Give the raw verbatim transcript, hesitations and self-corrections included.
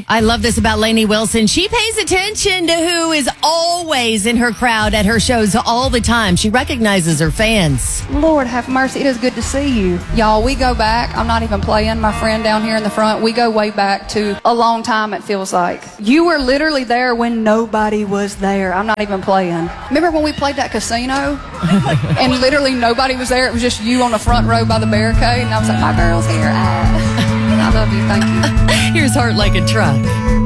I love this about Lainey Wilson. She pays attention to who is always in her crowd at her shows all the time. She recognizes her fans. Lord have mercy. It is good to see you. Y'all, we go back. I'm not even playing. My friend down here in the front, we go way back to a long time, it feels like. You were literally there when nobody was there. I'm not even playing. Remember when we played that casino? And literally nobody was there. It was just you on the front row by the barricade. And I was like, my girl's here. Ah. I love you. Thank you. Here's Heart Like a Truck.